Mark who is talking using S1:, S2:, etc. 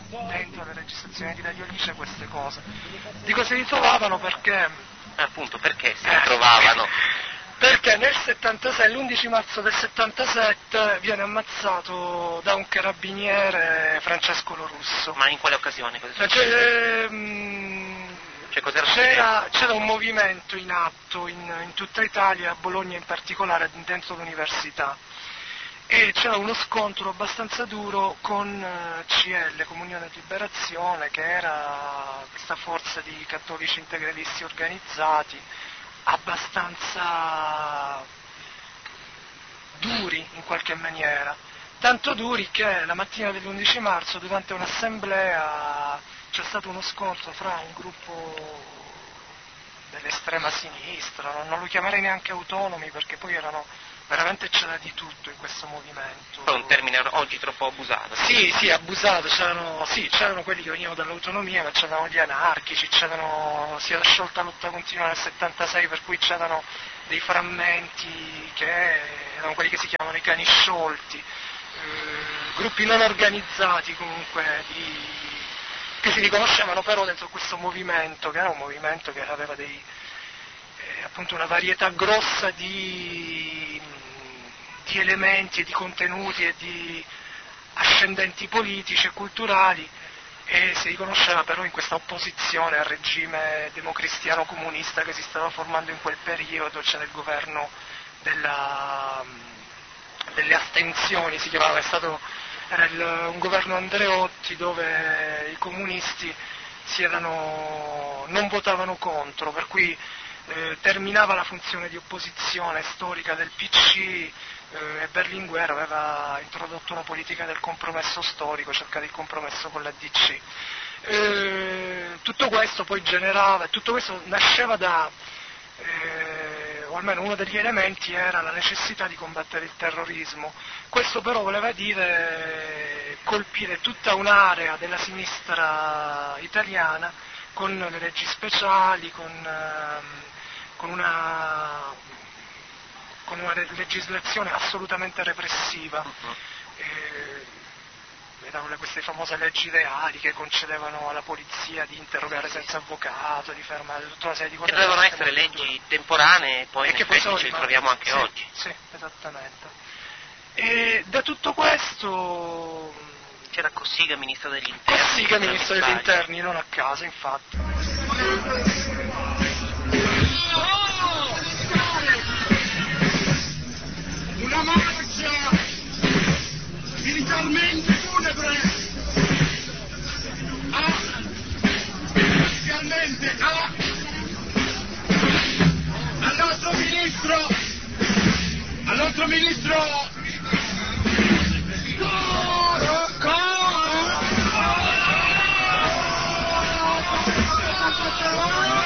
S1: dentro le registrazioni di Radio Alice queste cose. Dico si ritrovavano perché...
S2: appunto, perché si ritrovavano?
S1: Perché nel 76, l'11 marzo del 77, viene ammazzato da un carabiniere Francesco Lorusso.
S2: Ma in quale occasione?
S1: C'era un movimento in atto in tutta Italia, a Bologna in particolare, dentro l'università, e c'era uno scontro abbastanza duro con CL, Comunione e Liberazione, che era questa forza di cattolici integralisti organizzati, abbastanza duri in qualche maniera, tanto duri che la mattina dell'11 marzo durante un'assemblea c'è stato uno scontro fra un gruppo dell'estrema sinistra, non lo chiamerei neanche autonomi perché poi veramente c'era di tutto in questo movimento.
S2: È un termine oggi troppo abusato.
S1: Sì, abusato, c'erano quelli che venivano dall'autonomia, ma c'erano gli anarchici, si era sciolta la lotta continua nel 76, per cui c'erano dei frammenti che erano quelli che si chiamano i cani sciolti, gruppi non organizzati comunque che si riconoscevano però dentro questo movimento, che era un movimento che aveva appunto una varietà grossa di elementi e di contenuti e di ascendenti politici e culturali, e si riconosceva però in questa opposizione al regime democristiano comunista che si stava formando in quel periodo. C'era il governo delle astensioni, si chiamava, era un governo Andreotti dove i comunisti non votavano contro, per cui terminava la funzione di opposizione storica del PC e Berlinguer aveva introdotto una politica del compromesso storico, cercare il compromesso con la DC. Tutto questo poi tutto questo nasceva o almeno uno degli elementi era la necessità di combattere il terrorismo. Questo però voleva dire colpire tutta un'area della sinistra italiana con le leggi speciali, con una legislazione assolutamente repressiva. Erano queste famose leggi reali che concedevano alla polizia di interrogare senza avvocato, di fermare tutta una serie di cose.
S2: Che dovevano essere leggi temporanee e poi in effetti ci ritroviamo anche oggi.
S1: Sì, esattamente. E da tutto questo...
S2: C'era Cossiga, ministro degli interni.
S1: Cossiga, ministro degli interni, non a caso, infatti.
S3: Una marcia militarmente funebre inizialmente al nostro ministro coro